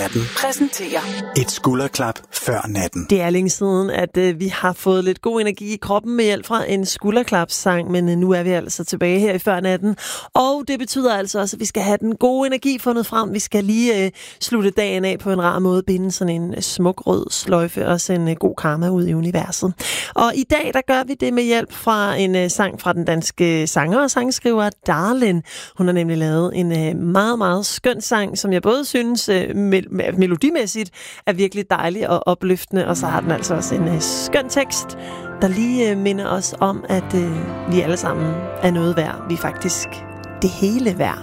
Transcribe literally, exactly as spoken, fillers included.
natten præsenterer et skulderklap før natten. Det er længe siden, at øh, vi har fået lidt god energi i kroppen med hjælp fra en skulderklapssang, men øh, nu er vi altså tilbage her i før natten. Og det betyder altså også, at vi skal have den gode energi fundet frem. Vi skal lige øh, slutte dagen af på en rar måde, binde sådan en øh, smuk rød sløjfe og sende øh, god karma ud i universet. Og i dag, der gør vi det med hjælp fra en øh, sang fra den danske sanger og sangskriver Darlin. Hun har nemlig lavet en øh, meget, meget skøn sang, som jeg både synes øh, mel- melodimæssigt er virkelig dejlig og opløftende, og så har den altså også en øh, skøn tekst, der lige øh, minder os om, at øh, vi alle sammen er noget værd. Vi er faktisk det hele værd.